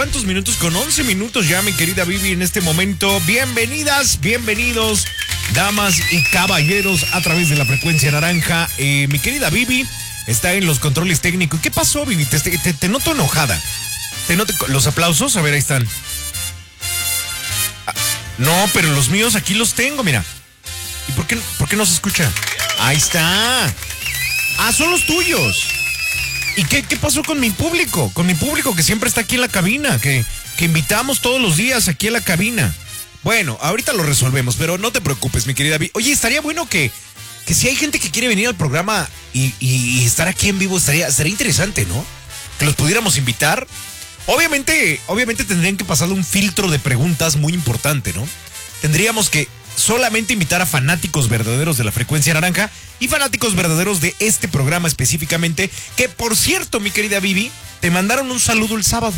¿cuántos minutos? Con 11 minutos ya, mi querida Vivi, en este momento. Bienvenidas, bienvenidos, damas y caballeros, a través de la frecuencia naranja. Mi querida Vivi está en los controles técnicos. ¿Qué pasó, Vivi? Te noto enojada. Te noto los aplausos. A ver, ahí están. No, pero los míos aquí los tengo, mira. ¿Y por qué no se escucha? Ahí está. Ah, son los tuyos. ¿Y qué pasó con mi público? Con mi público que siempre está aquí en la cabina, que invitamos todos los días aquí en la cabina. Bueno, ahorita lo resolvemos, pero no te preocupes, mi querida Vi. Oye, estaría bueno que si hay gente que quiere venir al programa y estar aquí en vivo, estaría interesante, ¿no? Que los pudiéramos invitar. Obviamente tendrían que pasarle un filtro de preguntas muy importante, ¿no? Tendríamos que solamente invitar a fanáticos verdaderos de la frecuencia naranja y fanáticos verdaderos de este programa específicamente, que por cierto, mi querida Vivi, te mandaron un saludo el sábado.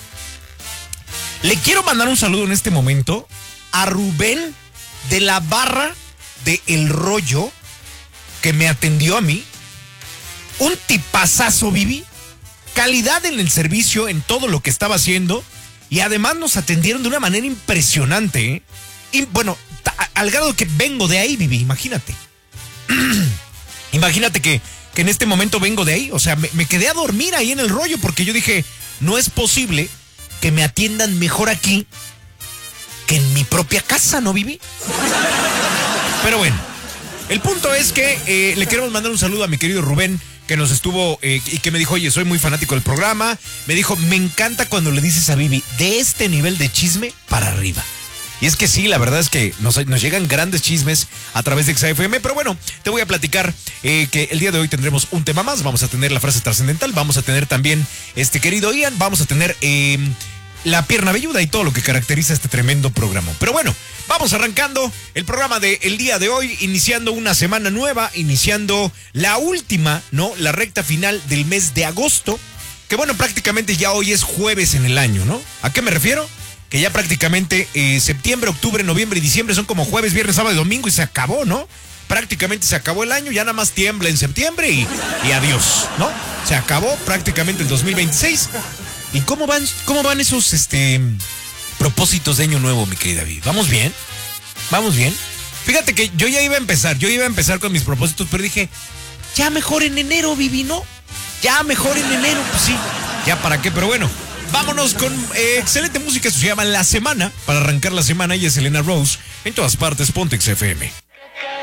Le quiero mandar un saludo en este momento a Rubén de la barra de El Rollo, que me atendió a mí. Un tipazazo, Vivi. Calidad en el servicio, en todo lo que estaba haciendo, y además nos atendieron de una manera impresionante, ¿eh? Y bueno, al grado que vengo de ahí, Vivi, imagínate. Imagínate que en este momento vengo de ahí. O sea, me quedé a dormir ahí en El Rollo porque yo dije, no es posible que me atiendan mejor aquí que en mi propia casa, ¿no, Vivi? Pero bueno, el punto es que le queremos mandar un saludo a mi querido Rubén, que nos estuvo y que me dijo, oye, soy muy fanático del programa. Me dijo, me encanta cuando le dices a Vivi, de este nivel de chisme para arriba. Y es que sí, la verdad es que nos llegan grandes chismes a través de XFM. Pero bueno, te voy a platicar que el día de hoy tendremos un tema más. Vamos a tener la frase trascendental, vamos a tener también, querido Ian, vamos a tener la pierna velluda y todo lo que caracteriza este tremendo programa. Pero bueno, vamos arrancando el programa del día de hoy, iniciando una semana nueva, iniciando la última, ¿no? La recta final del mes de agosto, que bueno, prácticamente ya hoy es jueves en el año, ¿no? ¿A qué me refiero? Que ya prácticamente septiembre, octubre, noviembre y diciembre son como jueves, viernes, sábado y domingo y se acabó, ¿no? Prácticamente se acabó el año, ya nada más tiembla en septiembre y adiós, ¿no? Se acabó prácticamente el 2026. ¿Y cómo van esos propósitos de año nuevo, mi querida Vivi? ¿Vamos bien? ¿Vamos bien? Fíjate que yo iba a empezar con mis propósitos, pero dije, ya mejor en enero, Vivi, ¿no? Ya mejor en enero, pues sí, ya para qué, pero bueno. Vámonos con excelente música, esto se llama La Semana, para arrancar la semana. Ella es Elena Rose, en todas partes, Ponte XFM.